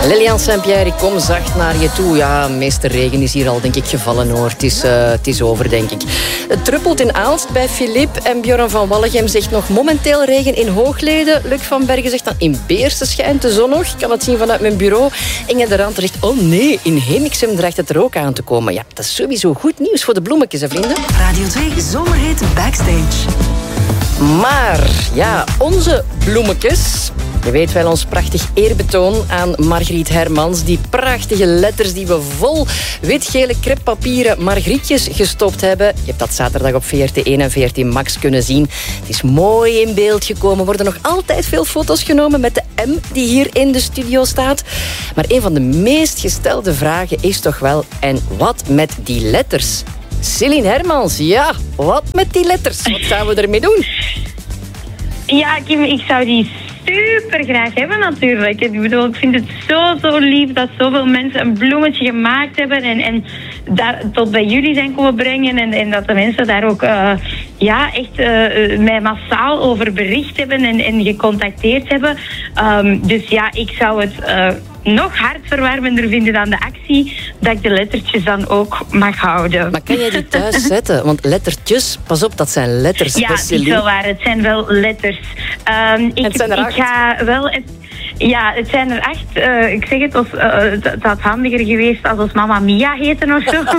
Lilian Saint-Pierre, ik kom zacht naar je toe. Ja, meeste regen is hier al, denk ik, gevallen, hoor. Het is over, denk ik. Het druppelt in Aalst bij Philippe. En Björn van Wallegem zegt nog momenteel regen in Hoogleden. Luc van Bergen zegt dan in Beersen schijnt de zon nog. Ik kan het zien vanuit mijn bureau. Inge de Rand zegt, oh nee, in Hemiksem dreigt het er ook aan te komen. Ja, dat is sowieso goed nieuws voor de bloemetjes, hè, vrienden. Radio 2 Zomerhit Backstage. Maar ja, onze bloemetjes. Je weet wel, ons prachtig eerbetoon aan Margriet Hermans. Die prachtige letters die we vol wit-gele crêpepapieren Margrietjes gestopt hebben. Je hebt dat zaterdag op VRT1 en VRT Max kunnen zien. Het is mooi in beeld gekomen. Er worden nog altijd veel foto's genomen met de M die hier in de studio staat. Maar een van de meest gestelde vragen is toch wel, en wat met die letters? Céline Hermans, ja, wat met die letters? Wat gaan we ermee doen? Ja, Kim, ik zou die super graag hebben natuurlijk. Ik bedoel, ik vind het zo lief dat zoveel mensen een bloemetje gemaakt hebben en daar tot bij jullie zijn komen brengen en dat de mensen daar ook echt mij massaal over bericht hebben en gecontacteerd hebben. Dus ja, ik zou het nog hartverwarmender vinden dan de actie dat ik de lettertjes dan ook mag houden. Maar kan jij die thuis zetten? Want lettertjes, pas op, dat zijn letters. Ja, dat is wel waar. Het zijn wel letters. Het zijn er 8. Ik ga wel... Ja, het zijn er 8. Ik zeg het, het had handiger geweest als Mama Mia heten of zo.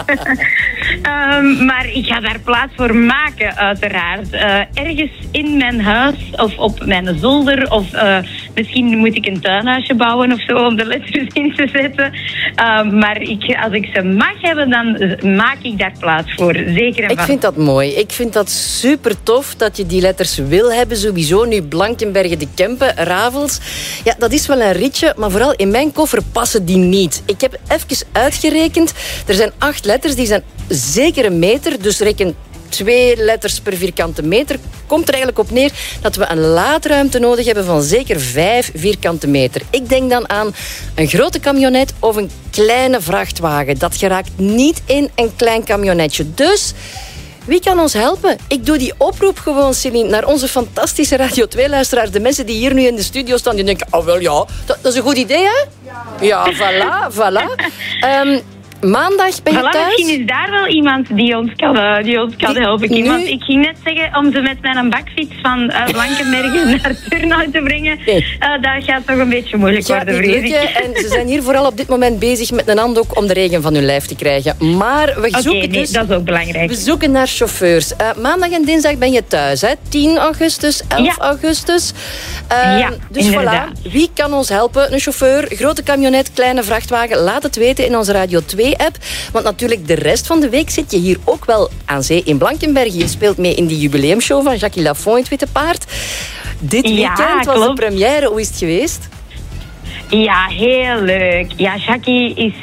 Maar ik ga daar plaats voor maken, uiteraard. Ergens in mijn huis of op mijn zolder. Of misschien moet ik een tuinhuisje bouwen of zo om de letters in te zetten. Maar als ik ze mag hebben, dan maak ik daar plaats voor. Zeker en vast. Ik vind dat mooi. Ik vind dat super tof dat je die letters wil hebben. Sowieso nu Blankenberge de Kempen, Ravels. Ja, dat is wel een ritje, maar vooral in mijn koffer passen die niet. Ik heb even uitgerekend. Er zijn 8 letters, die zijn zeker een meter. Dus reken 2 letters per vierkante meter. Komt er eigenlijk op neer dat we een laadruimte nodig hebben van zeker 5 vierkante meter. Ik denk dan aan een grote camionet of een kleine vrachtwagen. Dat geraakt niet in een klein camionetje. Dus... wie kan ons helpen? Ik doe die oproep gewoon, Céline, naar onze fantastische Radio 2-luisteraars. De mensen die hier nu in de studio staan, die denken, oh wel ja, dat is een goed idee, hè? Ja, voilà. Maandag ben je thuis? Misschien is daar wel iemand die ons kan helpen. Nu... Want ik ging net zeggen om ze met mijn bakfiets van Blankenberge naar Turnhout te brengen. Nee. Dat gaat toch een beetje moeilijk worden, vrees ik. En ze zijn hier vooral op dit moment bezig met een handdoek om de regen van hun lijf te krijgen. Maar we zoeken dus... dat is ook belangrijk. We zoeken naar chauffeurs. Maandag en dinsdag ben je thuis, hè? 10 augustus, 11 augustus. Dus inderdaad. Voilà, wie kan ons helpen? Een chauffeur, grote camionet, kleine vrachtwagen. Laat het weten in onze Radio 2 app. Want natuurlijk de rest van de week zit je hier ook wel aan zee in Blankenberge. Je speelt mee in die jubileumshow van Jackie Lafont in het Witte Paard. Dit weekend was de première. Hoe is het geweest? Ja, heel leuk. Ja, Jackie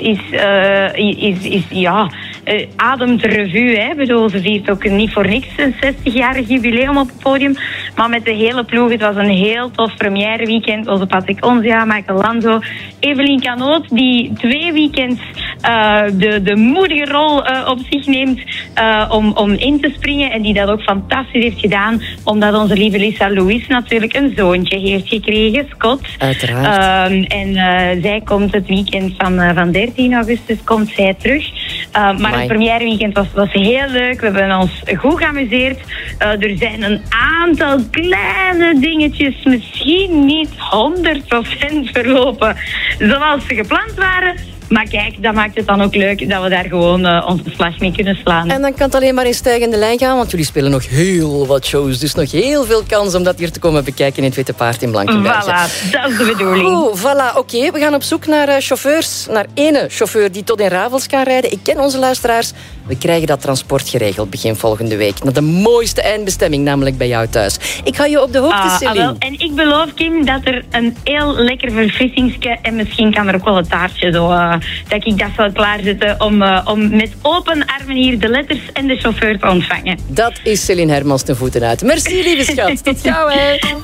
ademt de revue. Hè. Ik bedoel, ze viert ook niet voor niks een 60-jarig jubileum op het podium. Maar met de hele ploeg, het was een heel tof premièreweekend. Onze Patrick Onzia, Michael Lanzo, Evelien Canoot, die 2 weekends de moedige rol op zich neemt om in te springen. En die dat ook fantastisch heeft gedaan, omdat onze lieve Lisa Louise natuurlijk een zoontje heeft gekregen, Scott. Uiteraard. En zij komt het weekend van 13 augustus komt zij terug. Maar het premièreweekend was heel leuk. We hebben ons goed geamuseerd. Er zijn een aantal kleine dingetjes, misschien niet 100% verlopen zoals ze gepland waren. Maar kijk, dat maakt het dan ook leuk dat we daar gewoon onze slag mee kunnen slaan. En dan kan het alleen maar in stijgende lijn gaan, want jullie spelen nog heel wat shows. Dus nog heel veel kans om dat hier te komen bekijken in het Witte Paard in Blankenberge. Voilà, dat is de bedoeling. Voilà, oké. We gaan op zoek naar chauffeurs. Naar ene chauffeur die tot in Ravels kan rijden. Ik ken onze luisteraars. We krijgen dat transport geregeld begin volgende week. Naar de mooiste eindbestemming, namelijk bij jou thuis. Ik ga je op de hoogte, Céline. En ik beloof, Kim, dat er een heel lekker verfrissingske en misschien kan er ook wel een taartje zo... dat ik dat zal klaarzetten om met open armen hier de letters en de chauffeur te ontvangen. Dat is Céline Hermans ten voeten uit. Merci, lieve schat. Tot gauw, hè.